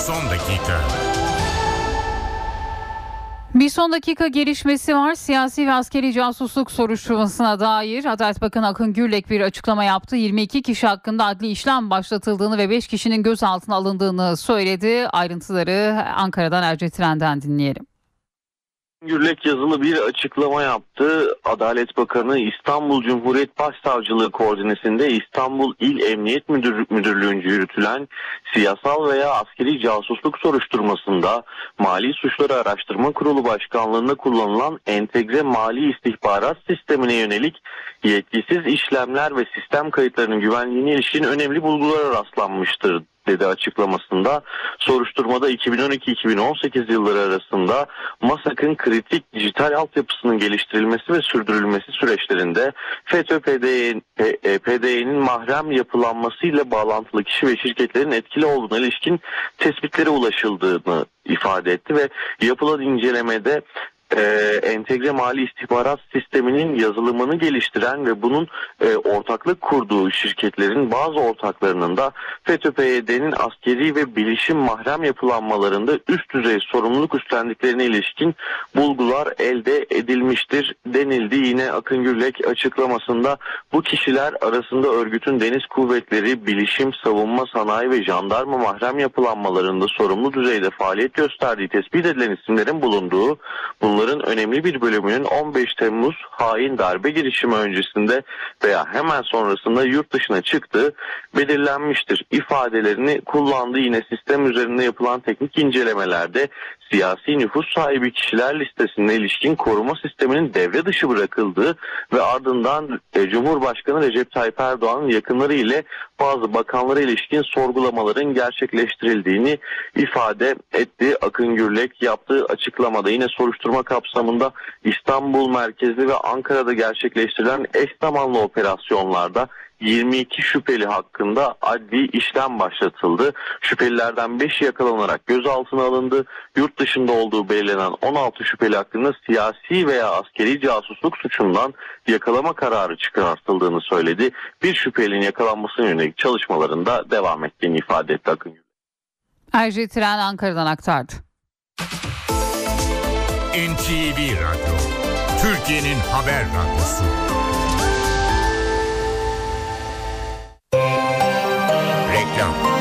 son dakika. Bir son dakika gelişmesi var. Siyasi ve askeri casusluk soruşturmasına dair Adalet Bakanı Akın Gürlek bir açıklama yaptı. 22 kişi hakkında adli işlem başlatıldığını ve 5 kişinin gözaltına alındığını söyledi. Ayrıntıları Ankara'dan Ercetiren'den dinleyelim. Gürlek yazılı bir açıklama yaptı. Adalet Bakanı İstanbul Cumhuriyet Başsavcılığı koordinesinde İstanbul İl Emniyet Müdürlüğü'nce yürütülen siyasal veya askeri casusluk soruşturmasında Mali Suçları Araştırma Kurulu Başkanlığı'nda kullanılan entegre mali istihbarat sistemine yönelik yetkisiz işlemler ve sistem kayıtlarının güvenliğine ilişkin önemli bulgulara rastlanmıştır dedi açıklamasında. Soruşturmada 2012-2018 yılları arasında MASAK'ın kritik dijital altyapısının geliştirilmesi ve sürdürülmesi süreçlerinde FETÖ-PDY'nin mahrem yapılanmasıyla bağlantılı kişi ve şirketlerin etkili olduğuna ilişkin tespitlere ulaşıldığını ifade etti ve yapılan incelemede entegre mali istihbarat sisteminin yazılımını geliştiren ve bunun ortaklık kurduğu şirketlerin bazı ortaklarının da FETÖ-PYD'nin askeri ve bilişim mahrem yapılanmalarında üst düzey sorumluluk üstlendiklerine ilişkin bulgular elde edilmiştir denildi. Yine Akın Gürlek açıklamasında bu kişiler arasında örgütün deniz kuvvetleri, bilişim, savunma sanayi ve jandarma mahrem yapılanmalarında sorumlu düzeyde faaliyet gösterdiği tespit edilen isimlerin bulunduğu, bunların önemli bir bölümünün 15 Temmuz hain darbe girişimi öncesinde veya hemen sonrasında yurt dışına çıktığı belirlenmiştir ifadelerini kullandı. Yine sistem üzerinde yapılan teknik incelemelerde siyasi nüfus sahibi kişiler listesine ilişkin koruma sisteminin devre dışı bırakıldığı ve ardından Cumhurbaşkanı Recep Tayyip Erdoğan'ın yakınları ile bazı bakanlara ilişkin sorgulamaların gerçekleştirildiğini ifade etti. Akın Gürlek yaptığı açıklamada yine soruşturma kapsamında İstanbul merkezli ve Ankara'da gerçekleştirilen eş zamanlı operasyonlarda 22 şüpheli hakkında adli işlem başlatıldı. Şüphelilerden 5'i yakalanarak gözaltına alındı. Yurt dışında olduğu belirlenen 16 şüpheli hakkında siyasi veya askeri casusluk suçundan yakalama kararı çıkartıldığını söyledi. Bir şüphelinin yakalanmasına yönelik çalışmalarında devam ettiğini ifade etti Akın Gürlek. Ercetiren Ankara'dan aktardı. NTV Radyo, Türkiye'nin haber radyosu. Reklam.